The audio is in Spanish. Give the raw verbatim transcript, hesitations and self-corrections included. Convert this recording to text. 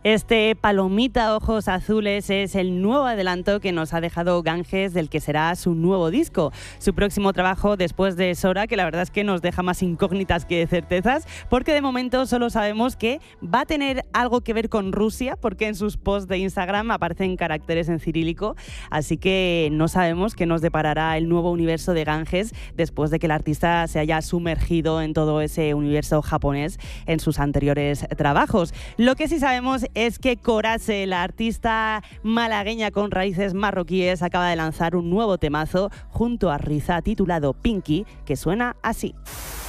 Este Palomita Ojos Azules es el nuevo adelanto que nos ha dejado Ganges del que será su nuevo disco. Su próximo trabajo después de Sora, que la verdad es que nos deja más incógnitas que certezas, porque de momento solo sabemos que va a tener algo que ver con Rusia, porque en sus posts de Instagram aparecen caracteres en cirílico, así que no sabemos qué nos deparará el nuevo universo de Ganges después de que el artista se haya sumergido en todo ese universo japonés en sus anteriores trabajos. Lo que sí sabemos es que Coraze, la artista malagueña con raíces marroquíes, acaba de lanzar un nuevo temazo junto a Riza titulado Pinky, que suena así.